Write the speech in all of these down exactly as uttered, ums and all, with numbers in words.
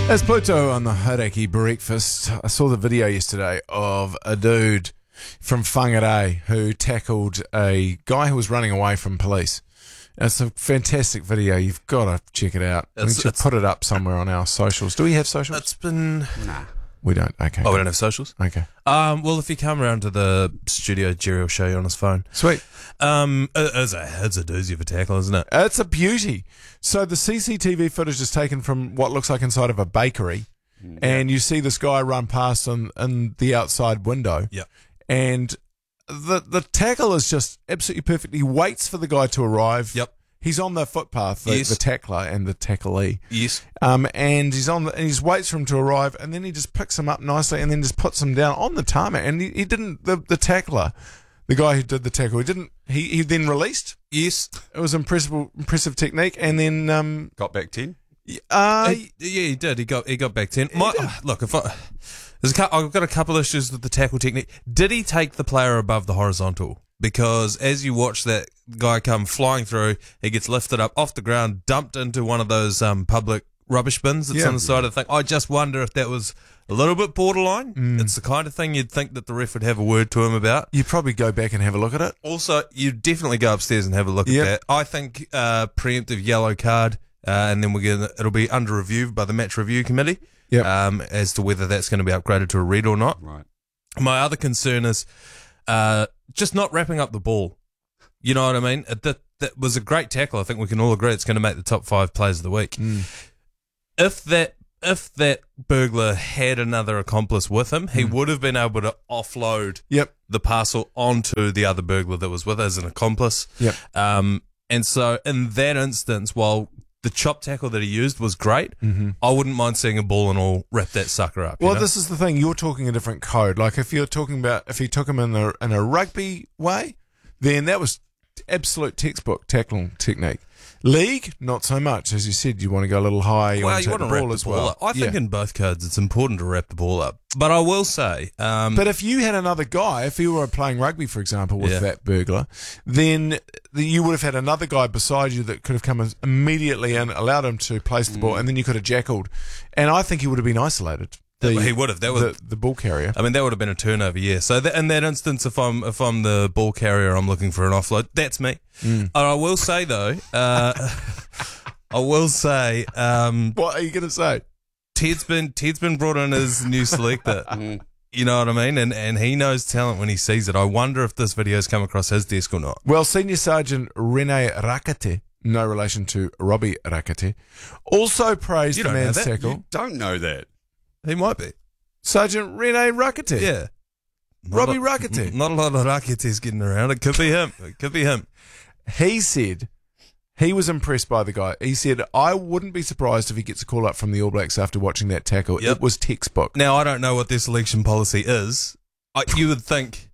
As Pluto on the Hauraki Breakfast, I saw the video yesterday of a dude from Whangarei who tackled a guy who was running away from police. It's a fantastic video. You've got to check it out. We It's- should it's- put it up somewhere on our socials. Do we have socials? It's been. Nah. We don't. Okay. Oh, we don't have socials. Okay. Um, well, if you come around to the studio, Jerry will show you on his phone. Sweet. Um, it- it's a it's a doozy of a tackle, isn't it? It's a beauty. So the C C T V footage is taken from what looks like inside of a bakery, and you see this guy run past in, in the outside window. Yeah. And the the tackle is just absolutely perfect. He waits for the guy to arrive. Yep. He's on the footpath, the, Yes. the tackler and the tacklee. Yes. Um, and he's on, the, and he just waits for him to arrive, and then he just picks him up nicely, and then just puts him down on the tarmac. And he, he didn't the the tackler, the guy who did the tackle, he didn't. He he then released. Yes. It was impressive, impressive technique, and then um, Got back ten. uh, He- yeah, he did. He got he got back ten. My, oh, look, if I, there's a, cou- I've got a couple issues with the tackle technique. Did he take the player above the horizontal? Because as you watch that guy come flying through, he gets lifted up off the ground, dumped into one of those um, public rubbish bins that's Yeah. on the side of the thing. I just wonder if that was a little bit borderline. Mm. It's the kind of thing you'd think that the ref would have a word to him about. you probably go back and have a look at it. Also, you definitely go upstairs and have a look Yep. at that. I think uh, preemptive yellow card, uh, and then we're gonna, it'll be under review by the match review committee Yep. um, as to whether that's going to be upgraded to a red or not. Right. My other concern is uh, just not wrapping up the ball. You know what I mean? It- That that was a great tackle. I think we can all agree it's going to make the top five plays of the week. Mm. If that if that burglar had another accomplice with him, he would have been able to offload Yep. the parcel onto the other burglar that was with as an accomplice. Yep. Um, and so in that instance, while the chop tackle that he used was great, Mm-hmm. I wouldn't mind seeing a ball and all wrap that sucker up. you Well, know? this is the thing. You're talking a different code. Like if you're talking about if he took him in a in a rugby way, then that was absolute textbook tackling technique. League, not so much. As you said, you want to go a little high. You well, want to you take want the to ball wrap the as ball well. up. I think Yeah. in both codes it's important to wrap the ball up. But I will say, um, But if you had another guy, if you were playing rugby, for example, with Yeah. that burglar, then the, you would have had another guy beside you that could have come in immediately and allowed him to place the ball, and then you could have jackled. And I think he would have been isolated. The, he would have. That was. the, the ball carrier. I mean, that would have been a turnover, yeah. So that, in that instance, if I'm if I'm the ball carrier, I'm looking for an offload. That's me. Mm. And I will say though, uh, I will say, um, What are you going to say? Ted's been Ted's been brought in as new selector. You know what I mean? And and he knows talent when he sees it. I wonder if this video's come across his desk or not. Well, Senior Sergeant Rene Rakate, no relation to Robbie Rakate, also praised You the don't know man's that. tackle. You don't know that. He might be. Sergeant Rene Rakate. Yeah. Robbie Not a- Rakate. Not a lot of Raketes getting around. It could be him. It could be him. He said he was impressed by the guy. He said, I wouldn't be surprised if he gets a call up from the All Blacks after watching that tackle. Yep. It was textbook. Now, I don't know what their selection policy is. I, you would think,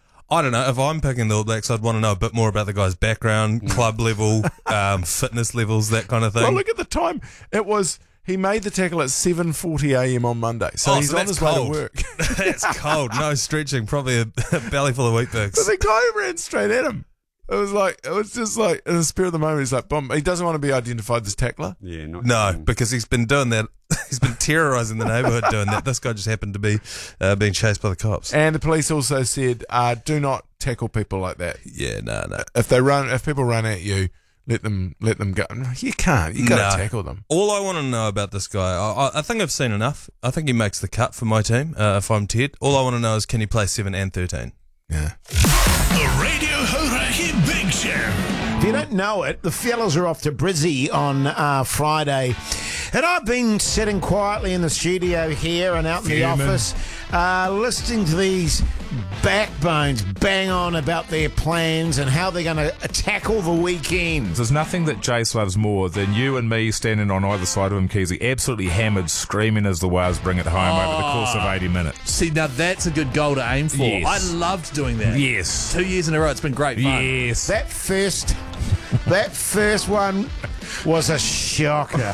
I don't know, if I'm picking the All Blacks, I'd want to know a bit more about the guy's background, club level, um, fitness levels, that kind of thing. Well, look at the time. It was, he made the tackle at seven forty a.m. on Monday. So Oh, he's so on that's his way cold. to work. That's cold. No stretching. Probably a, a belly full of wheat But bix. the guy ran straight at him. It was like, it was just like, in the spirit of the moment, he's like, boom. He doesn't want to be identified as tackler. Yeah, not No, because he's been doing that. He's been terrorising the neighbourhood doing that. This guy just happened to be uh, being chased by the cops. And the police also said, uh, do not tackle people like that. Yeah, no, no. If they run, if people run at you, let them, let them go. You can't. You got to No. tackle them. All I want to know about this guy, I, I- I think I've seen enough. I think he makes the cut for my team uh, if I'm Ted. All I want to know is can he play seven and thirteen? Yeah. The Radio Hauraki Big Show. If you don't know it, the fellas are off to Brizzy on uh, Friday. And I've been sitting quietly in the studio here and out in the Fuming. office, uh, listening to these backbones bang on about their plans and how they're going to tackle the weekend. There's nothing that Jace loves more than you and me standing on either side of him, Keezy, absolutely hammered, screaming as the Wales bring it home over the course of eighty minutes. See, now that's a good goal to aim for. Yes. I loved doing that. Yes. Two years in a row, it's been great fun. Yes. That first, that first one was a shocker.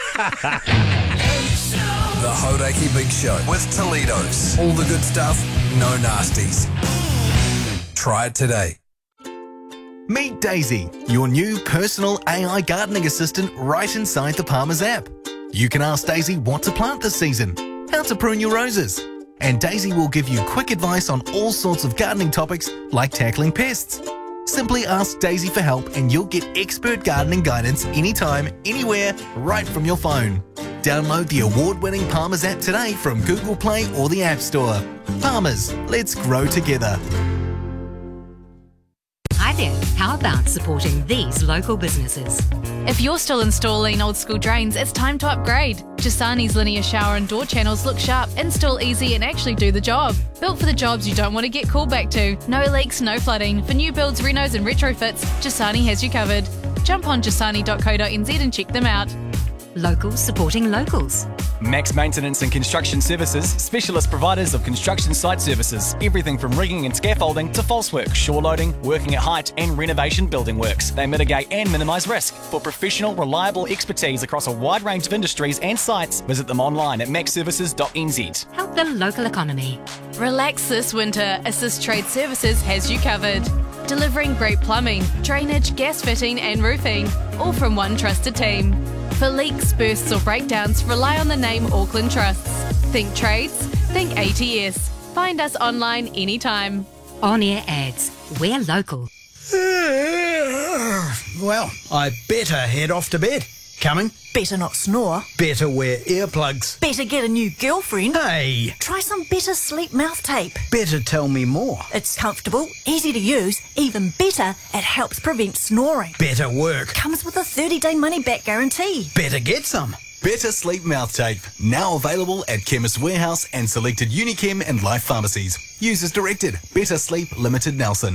The Hauraki Big Show with Toledo's. All the good stuff, no nasties. Try it today. Meet Daisy, your new personal A I gardening assistant right inside the Palmer's app. You can ask Daisy what to plant this season, how to prune your roses, and Daisy will give you quick advice on all sorts of gardening topics like tackling pests. Simply ask Daisy for help and you'll get expert gardening guidance anytime, anywhere, right from your phone. Download the award-winning Palmer's app today from Google Play or the App Store. Palmer's, let's grow together. Hi there, how about supporting these local businesses? If you're still installing old school drains, it's time to upgrade. Jasani's linear shower and door channels look sharp, install easy and actually do the job. Built for the jobs you don't want to get called back to. No leaks, no flooding. For new builds, renos and retrofits, Jasani has you covered. Jump on jasani dot co dot n z and check them out. Locals supporting locals. Max Maintenance and Construction Services, specialist providers of construction site services. Everything from rigging and scaffolding to false work, shore loading, working at height and renovation building works. They mitigate and minimise risk. For professional, reliable expertise across a wide range of industries and sites, visit them online at max services dot n z. Help the local economy. Relax this winter. Assist Trade Services has you covered. Delivering great plumbing, drainage, gas fitting and roofing, all from one trusted team. For leaks, bursts or breakdowns, rely on the name Auckland Trusts. Think trades, think A T S. Find us online anytime. On-air ads. We're local. Well, I better head off to bed. Coming? Better not snore. Better wear earplugs. Better get a new girlfriend. Hey! Try some Better Sleep mouth tape. Better tell me more. It's comfortable, easy to use, even better, it helps prevent snoring. Better work. Comes with a thirty-day money-back guarantee. Better get some. Better Sleep Mouth Tape. Now available at Chemist Warehouse and selected Unichem and Life pharmacies. Use as directed. Better Sleep Limited Nelson.